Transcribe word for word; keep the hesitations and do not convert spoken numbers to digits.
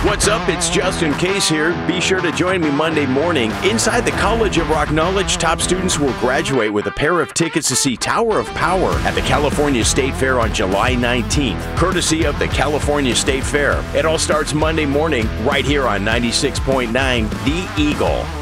What's up? It's Justin Case here. Be sure to join me Monday morning. Inside the College of Rock Knowledge, top students will graduate with a pair of tickets to see Tower of Power at the California State Fair on July nineteenth, courtesy of the California State Fair. It all starts Monday morning right here on ninety-six point nine The Eagle.